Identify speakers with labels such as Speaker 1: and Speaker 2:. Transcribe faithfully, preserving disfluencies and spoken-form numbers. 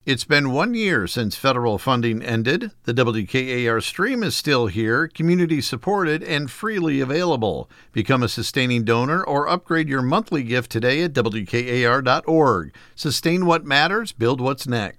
Speaker 1: It's been one year since federal funding ended. The W K A R stream is still here, community-supported, and freely available. Become a sustaining donor or upgrade your monthly gift today at W K A R dot org. Sustain what matters, build what's next.